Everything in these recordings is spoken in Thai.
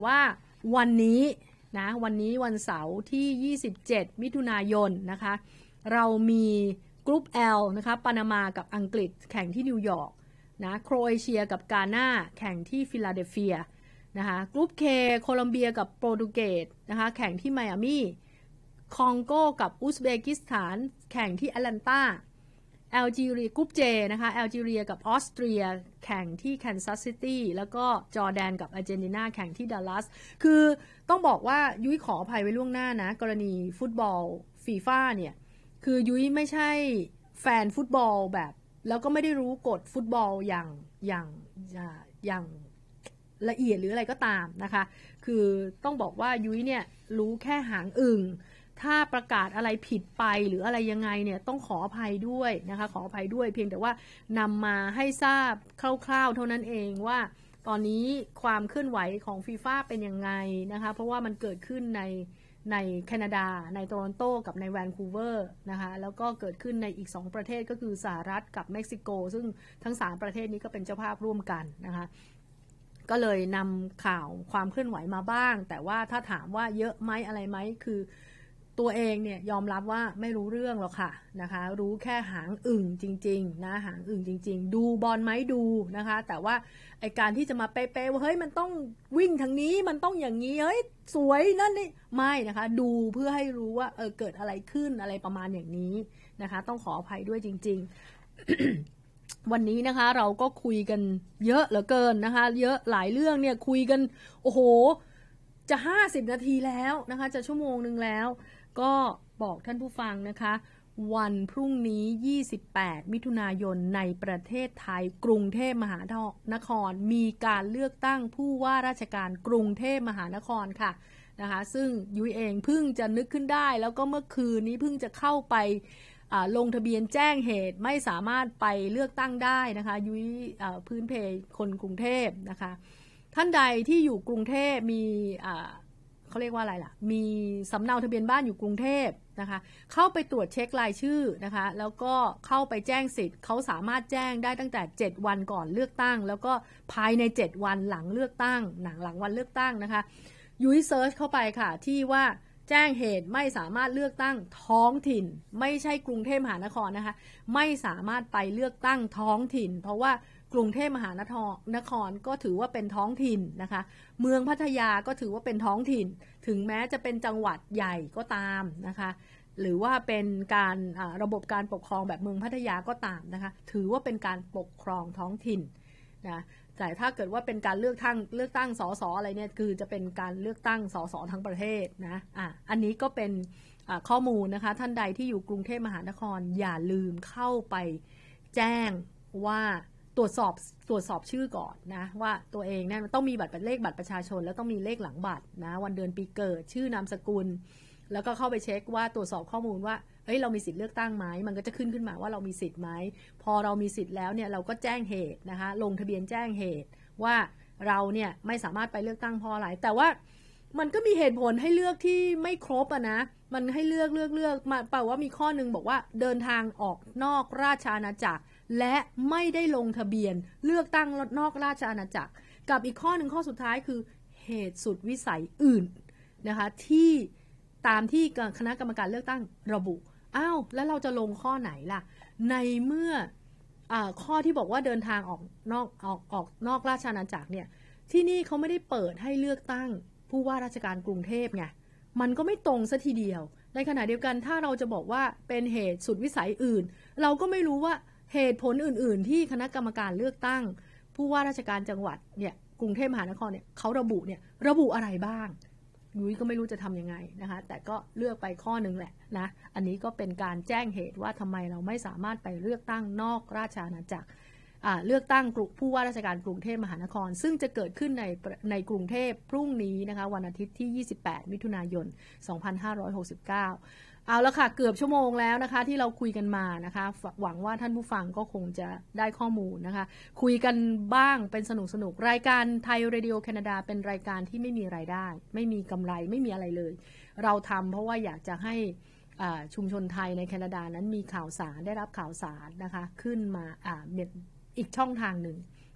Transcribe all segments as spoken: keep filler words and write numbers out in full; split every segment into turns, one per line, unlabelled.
ว่าวันนี้นะวันนี้วันเสาร์ที่ยี่สิบเจ็ดมิถุนายนนะคะเรามีกรุ๊ป L นะคะปานามากับอังกฤษแข่งที่นิวยอร์กนะโครเอเชียกับกาน่าแข่งที่ฟิลาเดลเฟียนะคะกรุ๊ป K โคลัมเบียกับโปรตุเกสนะคะแข่งที่ไมอามี่คองโกกับอุซเบกิสถานแข่งที่แอตแลนตาแอลจีเรียกรุ๊ป J นะคะแอลจีเรียกับออสเตรียแข่งที่แคนซัสซิตี้แล้วก็จอร์แดนกับอาร์เจนตินาแข่งที่ดัลลัสคือต้องบอกว่ายุ้ยขออภัยไว้ล่วงหน้านะกรณีฟุตบอลฟีฟ่าเนี่ยคือยุ้ยไม่ใช่แฟนฟุตบอลแบบแล้วก็ไม่ได้รู้กฎฟุตบอลอย่างอย่างอย่างละเอียดหรืออะไรก็ตามนะคะคือต้องบอกว่ายุ้ยเนี่ยรู้แค่หางอึ่งถ้าประกาศอะไรผิดไปหรืออะไรยังไงเนี่ยต้องขออภัยด้วยนะคะขออภัยด้วยเพียงแต่ว่านำมาให้ทราบคร่าวๆเท่านั้นเองว่าตอนนี้ความเคลื่อนไหวของฟีฟ่าเป็นยังไงนะคะเพราะว่ามันเกิดขึ้นในในแคนาดาในโตรอนโตกับในแวนคูเวอร์นะคะแล้วก็เกิดขึ้นในอีกสองประเทศก็คือสหรัฐกับเม็กซิโกซึ่งทั้งสามประเทศนี้ก็เป็นเจ้าภาพร่วมกันนะคะก็เลยนำข่าวความเคลื่อนไหวมาบ้างแต่ว่าถ้าถามว่าเยอะไหมอะไรไหมคือตัวเองเนี่ยยอมรับว่าไม่รู้เรื่องหรอกค่ะนะคะรู้แค่หางอึ่งจริงๆนะหางอึ่งจริงๆดูบอลไหมดูนะคะแต่ว่าไอการที่จะมาเป๊ะๆว่าเฮ้ยมันต้องวิ่งทางนี้มันต้องอย่างนี้เฮ้ยสวยนั่นนี่ไม่นะคะดูเพื่อให้รู้ว่าเออเกิดอะไรขึ้นอะไรประมาณอย่างนี้นะคะต้องขออภัยด้วยจริงๆ วันนี้นะคะเราก็คุยกันเยอะเหลือเกินนะคะเยอะหลายเรื่องเนี่ยคุยกันโอ้โหจะห้าสิบนาทีแล้วนะคะจะชั่วโมงนึงแล้วก็บอกท่านผู้ฟังนะคะวันพรุ่งนี้ยี่สิบแปดมิถุนายนในประเทศไทยกรุงเทพมหานครมีการเลือกตั้งผู้ว่าราชการกรุงเทพมหานครค่ะนะคะซึ่งยุ้ยเองเพิ่งจะนึกขึ้นได้แล้วก็เมื่อคืนนี้เพิ่งจะเข้าไปลงทะเบียนแจ้งเหตุไม่สามารถไปเลือกตั้งได้นะคะยุ้ยพื้นเพคนกรุงเทพนะคะท่านใดที่อยู่กรุงเทพมีเขาเรียกว่าอะไรล่ะมีสำเนาทะเบียนบ้านอยู่กรุงเทพนะคะเข้าไปตรวจเช็ครายชื่อนะคะแล้วก็เข้าไปแจ้งสิทธิ์เขาสามารถแจ้งได้ตั้งแต่เจ็ดวันก่อนเลือกตั้งแล้วก็ภายในเจ็ดวันหลังเลือกตั้งหลังหลังวันเลือกตั้งนะคะยุ้ยเซิร์ชเข้าไปค่ะที่ว่าแจ้งเหตุไม่สามารถเลือกตั้งท้องถิ่นไม่ใช่กรุงเทพมหานครนะคะไม่สามารถไปเลือกตั้งท้องถิ่นเพราะว่ากรุงเทพมหานครก็ถือว่าเป็นท้องถิ่นนะคะเมืองพัทยาก็ถือว่าเป็นท้องถิ่นถึงแม้จะเป็นจังหวัดใหญ่ก็ตามนะคะหรือว่าเป็นการระบบการปกครองแบบเมืองพัทยาก็ตามนะคะถือว่าเป็นการปกครองท้องถิ่นนะแต่ถ้าเกิดว่าเป็นการเลือกตั้งเลือกตั้งสสอะไรเนี่ยคือจะเป็นการเลือกตั้งสสทั้งประเทศนะอ่ะอันนี้ก็เป็นข้อมูลนะคะท่านใดที่อยู่กรุงเทพมหานครอย่าลืมเข้าไปแจ้งว่าตรวจสอบตรวจสอบชื่อก่อนนะว่าตัวเองเนี่ยต้องมีบัตรเลขบัตรประชาชนแล้วต้องมีเลขหลังบัตรนะวันเดือนปีเกิดชื่อนามสกุลแล้วก็เข้าไปเช็คว่าตรวจสอบข้อมูลว่าเฮ้ยเรามีสิทธิ์เลือกตั้งไหมมันก็จะขึ้นขึ้นมาว่าเรามีสิทธิ์ไหมพอเรามีสิทธิ์แล้วเนี่ยเราก็แจ้งเหตุนะคะลงทะเบียนแจ้งเหตุว่าเราเนี่ยไม่สามารถไปเลือกตั้งเพราะอะไรแต่ว่ามันก็มีเหตุผลให้เลือกที่ไม่ครบอะนะมันให้เลือกเลือกเลือกมาแปลว่ามีข้อนึงบอกว่าเดินทางออกนอกราชอาณาจักรและไม่ได้ลงทะเบียนเลือกตั้งนอกราชอาณาจักรกับอีกข้อหนึ่งข้อสุดท้ายคือเหตุสุดวิสัยอื่นนะคะที่ตามที่คณะกรรมการเลือกตั้งระบุอ้าวแล้วเราจะลงข้อไหนล่ะในเมื่อข้อที่บอกว่าเดินทางออกนอกออกออกนอกราชอาณาจักรเนี่ยที่นี่เขาไม่ได้เปิดให้เลือกตั้งผู้ว่าราชการกรุงเทพไงมันก็ไม่ตรงซะทีเดียวในขณะเดียวกันถ้าเราจะบอกว่าเป็นเหตุสุดวิสัยอื่นเราก็ไม่รู้ว่าเหตุผลอื่นๆที่คณะกรรมการเลือกตั้งผู้ว่าราชการจังหวัดเนี่ยกรุงเทพมหานครเนี่ยเขาระบุเนี่ยระบุอะไรบ้างยุ้ยก็ไม่รู้จะทำยังไงนะคะแต่ก็เลือกไปข้อนึงแหละนะอันนี้ก็เป็นการแจ้งเหตุว่าทำไมเราไม่สามารถไปเลือกตั้งนอกราชอาณาจักรเลือกตั้งผู้ว่าราชการกรุงเทพมหานครซึ่งจะเกิดขึ้นในในกรุงเทพพรุ่งนี้นะคะวันอาทิตย์ที่ยี่สิบแปดมิถุนายนสองพันห้าร้อยหกสิบเก้าเอาละค่ะเกือบชั่วโมงแล้วนะคะที่เราคุยกันมานะคะหวังว่าท่านผู้ฟังก็คงจะได้ข้อมูลนะคะคุยกันบ้างเป็นสนุกสนุกรายการไทยเรดิโอแคนาดาเป็นรายการที่ไม่มีรายได้ไม่มีกำไรไม่มีอะไรเลยเราทำเพราะว่าอยากจะให้ชุมชนไทยในแคนาดานั้นมีข่าวสารได้รับข่าวสารนะคะขึ้นมาอีกช่องทางหนึ่ง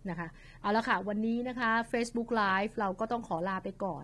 นะคะเอาละค่ะวันนี้นะคะ Facebook Live เราก็ต้องขอลาไปก่อน